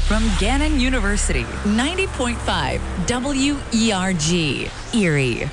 From Gannon University, 90.5 WERG, Erie.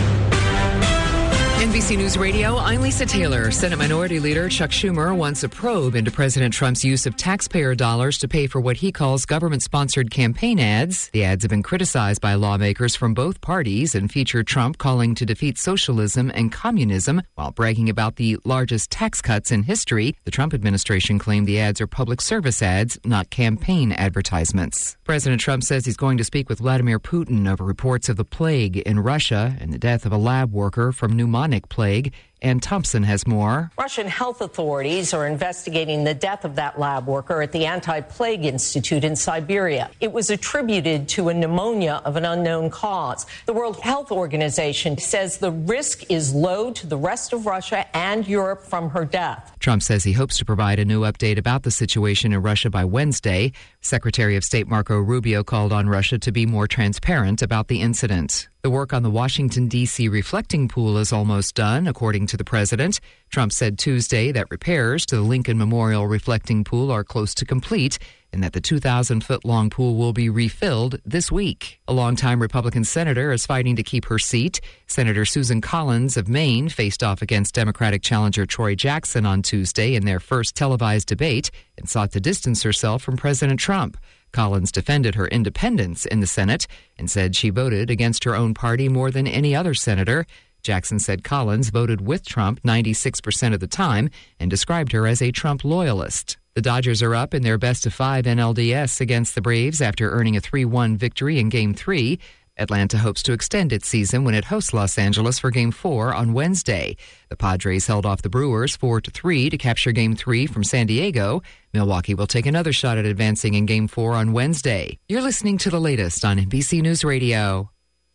NBC News Radio, I'm Lisa Taylor. Senate Minority Leader Chuck Schumer wants a probe into President Trump's use of taxpayer dollars to pay for what he calls government-sponsored campaign ads. The ads have been criticized by lawmakers from both parties and feature Trump calling to defeat socialism and communism while bragging about the largest tax cuts in history. The Trump administration claimed the ads are public service ads, not campaign advertisements. President Trump says he's going to speak with Vladimir Putin over reports of the plague in Russia and the death of a lab worker from pneumonic plague. Ann Thompson has more. Russian health authorities are investigating the death of that lab worker at the Anti-Plague Institute in Siberia. It was attributed to a pneumonia of an unknown cause. The World Health Organization says the risk is low to the rest of Russia and Europe from her death. Trump says he hopes to provide a new update about the situation in Russia by Wednesday. Secretary of State Marco Rubio called on Russia to be more transparent about the incident. The work on the Washington, D.C. reflecting pool is almost done, according to the president. Trump said Tuesday that repairs to the Lincoln Memorial reflecting pool are close to complete and that the 2,000-foot-long pool will be refilled this week. A longtime Republican senator is fighting to keep her seat. Senator Susan Collins of Maine faced off against Democratic challenger Troy Jackson on Tuesday in their first televised debate and sought to distance herself from President Trump. Collins defended her independence in the Senate and said she voted against her own party more than any other senator. Jackson said Collins voted with Trump 96% of the time and described her as a Trump loyalist. The Dodgers are up in their best-of-5 NLDS against the Braves after earning a 3-1 victory in Game 3. Atlanta hopes to extend its season when it hosts Los Angeles for Game 4 on Wednesday. The Padres held off the Brewers 4-3 to capture Game 3 from San Diego. Milwaukee will take another shot at advancing in Game 4 on Wednesday. You're listening to the latest on NBC News Radio.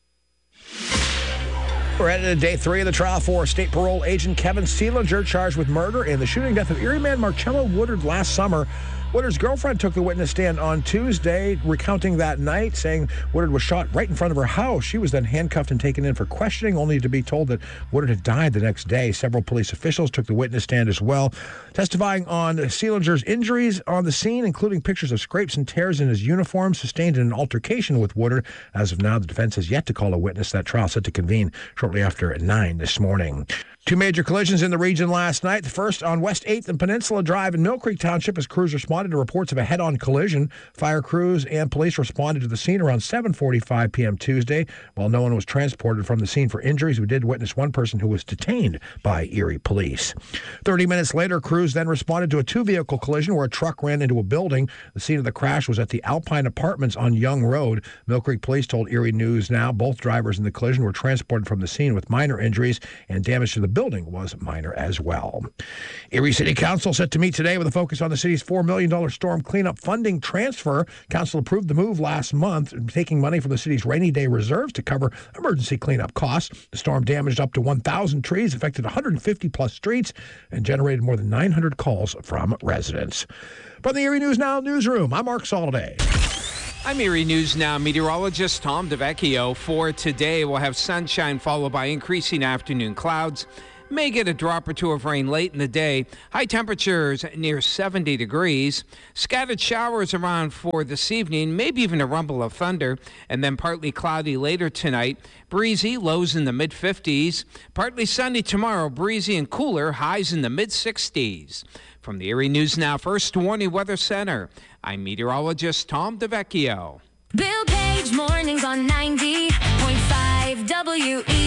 We're headed to day 3 of the trial for state parole agent Kevin Seelinger, charged with murder in the shooting death of Erie man Marcello Woodard last summer. Woodard's girlfriend took the witness stand on Tuesday, recounting that night, saying Woodard was shot right in front of her house. She was then handcuffed and taken in for questioning, only to be told that Woodard had died the next day. Several police officials took the witness stand as well, testifying on Seelinger's injuries on the scene, including pictures of scrapes and tears in his uniform sustained in an altercation with Woodard. As of now, the defense has yet to call a witness. That trial set to convene shortly after 9 this morning. 2 major collisions in the region last night. The first on West 8th and Peninsula Drive in Mill Creek Township as crews responded to reports of a head-on collision. Fire crews and police responded to the scene around 7:45 p.m. Tuesday. While no one was transported from the scene for injuries, we did witness one person who was detained by Erie police. 30 minutes later, crews then responded to a 2-vehicle collision where a truck ran into a building. The scene of the crash was at the Alpine Apartments on Young Road. Mill Creek police told Erie News Now both drivers in the collision were transported from the scene with minor injuries, and damage to the building was minor as well. Erie City Council set to meet today with a focus on the city's $4 million storm cleanup funding transfer. Council approved the move last month, taking money from the city's rainy day reserves to cover emergency cleanup costs. The storm damaged up to 1,000 trees, affected 150-plus streets, and generated more than 900 calls from residents. From the Erie News Now newsroom, I'm Mark Soliday. I'm Erie News Now meteorologist Tom DeVecchio. For today, we'll have sunshine followed by increasing afternoon clouds. May get a drop or two of rain late in the day. High temperatures near 70 degrees. Scattered showers around for this evening, maybe even a rumble of thunder, and then partly cloudy later tonight. Breezy, lows in the mid-50s. Partly sunny tomorrow, breezy and cooler, highs in the mid-60s. From the Erie News Now First Warning Weather Center, I'm meteorologist Tom DeVecchio. Bill Page mornings on 90.5 WE.